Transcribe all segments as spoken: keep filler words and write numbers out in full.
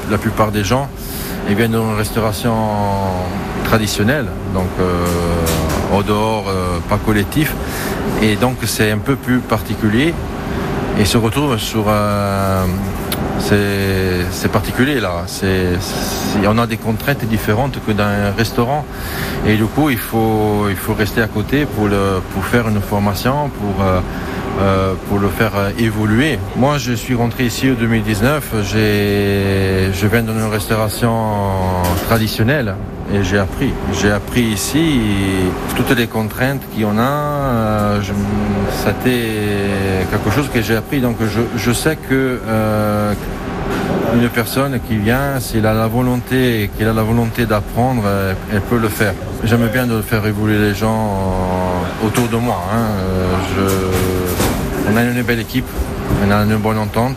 la plupart des gens ils viennent d'une restauration traditionnelle, donc euh, au dehors, euh, pas collectif, et donc c'est un peu plus particulier. Et se retrouve sur euh, c'est, c'est particulier là. C'est, c'est, on a des contraintes différentes que dans un restaurant, et du coup il faut il faut rester à côté pour le pour faire une formation, pour euh, euh, pour le faire évoluer. Moi, je suis rentré ici en deux mille dix-neuf. J'ai je viens d'une restauration traditionnelle. Et j'ai appris. J'ai appris ici toutes les contraintes qu'il y en a. Euh, je, c'était quelque chose que j'ai appris. Donc je, je sais que euh, une personne qui vient, s'il a la volonté, qu'il a la volonté d'apprendre, elle, elle peut le faire. J'aime bien de faire évoluer les gens euh, autour de moi. Hein. Euh, je, on a une belle équipe, on a une bonne entente.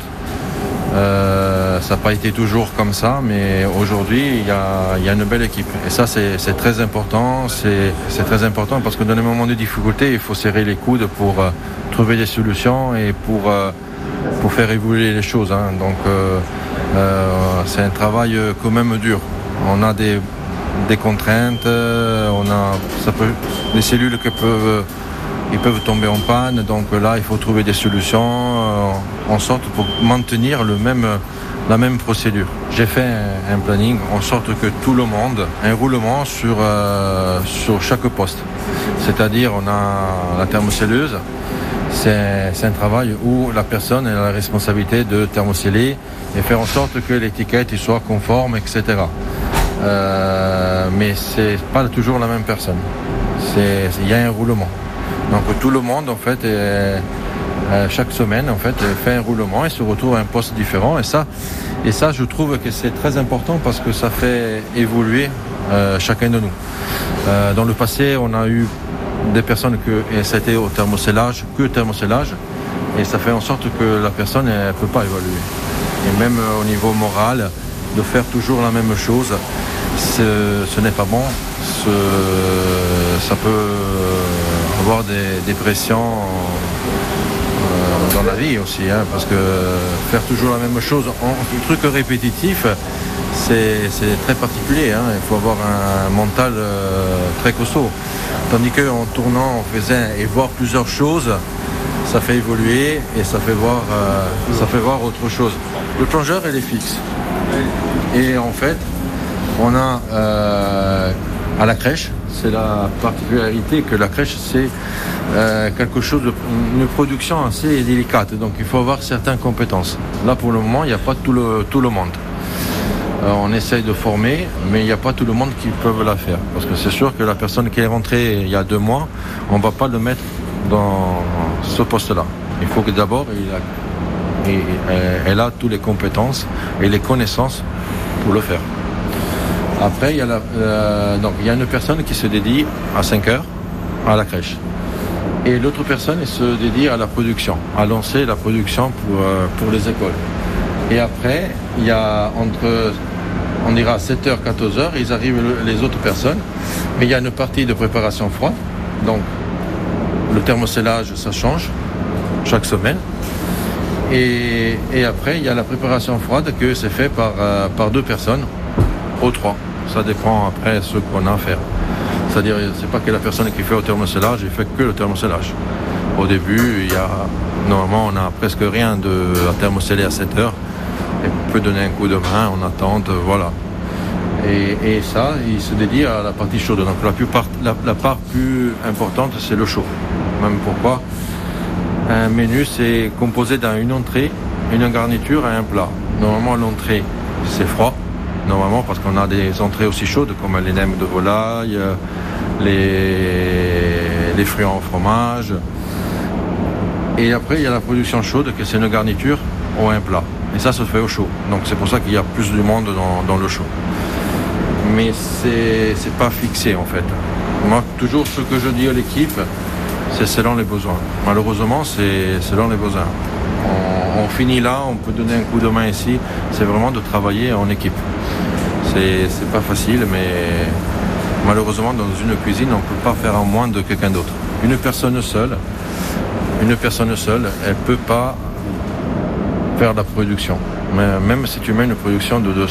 Euh, ça n'a pas été toujours comme ça, mais aujourd'hui il y a, il y a une belle équipe, et ça c'est, c'est très important. C'est, c'est très important parce que dans les moments de difficulté il faut serrer les coudes pour euh, trouver des solutions et pour, euh, pour faire évoluer les choses, hein. Donc euh, euh, c'est un travail quand même dur. On a des, des contraintes, on a ça peut, des cellules qui peuvent Ils peuvent tomber en panne, donc là il faut trouver des solutions euh, en sorte pour maintenir le même, la même procédure. J'ai fait un, un planning en sorte que tout le monde, un roulement sur, euh, sur chaque poste. C'est-à-dire on a la thermocelleuse, c'est, c'est un travail où la personne a la responsabilité de thermoceller et faire en sorte que l'étiquette soit conforme, et cetera. Euh, mais c'est pas toujours la même personne. C'est, il y a un roulement. Donc tout le monde en fait, est, euh, chaque semaine en fait, fait un roulement et se retrouve à un poste différent. Et ça, et ça, je trouve que c'est très important parce que ça fait évoluer euh, chacun de nous. Euh, dans le passé, on a eu des personnes que et c'était au thermocellage, que thermocellage, et ça fait en sorte que la personne ne peut pas évoluer. Et même euh, au niveau moral, de faire toujours la même chose, ce, ce n'est pas bon. Ce, ça peut avoir des, des pressions euh, dans la vie aussi, hein, parce que faire toujours la même chose, un truc répétitif, c'est, c'est très particulier, hein. Il faut avoir un mental euh, très costaud. Tandis qu'en tournant, en faisant et voir plusieurs choses, ça fait évoluer et ça fait voir, euh, ça fait voir autre chose. Le plongeur, il est fixe. Et en fait, on a euh, à la crèche, c'est la particularité que la crèche, c'est euh, quelque chose de, une production assez délicate. Donc il faut avoir certaines compétences. Là, pour le moment, il n'y a pas tout le, tout le monde. Euh, on essaye de former, mais il n'y a pas tout le monde qui peut la faire. Parce que c'est sûr que la personne qui est rentrée il y a deux mois, on ne va pas le mettre dans ce poste-là. Il faut que d'abord, il a, il, elle a toutes les compétences et les connaissances pour le faire. Après, il y a la, euh, donc, il y a une personne qui se dédie à cinq heures à la crèche. Et l'autre personne elle se dédie à la production, à lancer la production pour, euh, pour les écoles. Et après, il y a entre, on dira sept heures, quatorze heures, ils arrivent les autres personnes. Mais il y a une partie de préparation froide. Donc, le thermocellage, ça change chaque semaine. Et, et après, il y a la préparation froide que c'est fait par, euh, par deux personnes, ou trois. Ça dépend après ce qu'on a à faire. C'est-à-dire, c'est pas que la personne qui fait au thermocellage, il fait que le thermocellage. Au début, il y a, normalement, on n'a presque rien de, à thermoceller à sept heures. Et on peut donner un coup de main en attente, voilà. Et, et ça, il se dédie à la partie chaude. Donc la, plupart, la, la part plus importante, c'est le chaud. Même pourquoi un menu, c'est composé d'une entrée, une garniture et un plat. Normalement, l'entrée, c'est froid. Normalement, parce qu'on a des entrées aussi chaudes, comme les nems de volaille, les, les fruits en fromage. Et après, il y a la production chaude, que c'est une garniture ou un plat. Et ça se fait au chaud. Donc c'est pour ça qu'il y a plus de monde dans, dans le chaud. Mais c'est, c'est pas fixé, en fait. Moi, toujours ce que je dis à l'équipe, c'est selon les besoins. Malheureusement, c'est selon les besoins. On, on finit là, on peut donner un coup de main ici. C'est vraiment de travailler en équipe. C'est, c'est pas facile, mais malheureusement, dans une cuisine, on ne peut pas faire en moins de quelqu'un d'autre. Une personne seule, une personne seule, elle ne peut pas faire la production. Mais même si tu mets une production de deux